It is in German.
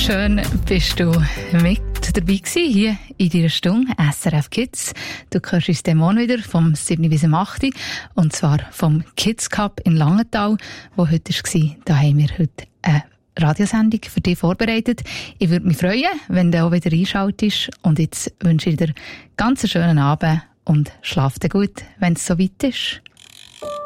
Schön bist du mit dabei gewesen, hier in deiner Stunde SRF Kids. Du hörst uns den Morgen wieder vom 7. bis 8. Und zwar vom Kids Cup in Langenthal, wo heute war. Da haben wir heute eine Radiosendung für dich vorbereitet. Ich würde mich freuen, wenn du auch wieder einschaltest. Und jetzt wünsche ich dir ganz einen schönen Abend und schlaf dir gut, wenn es soweit ist.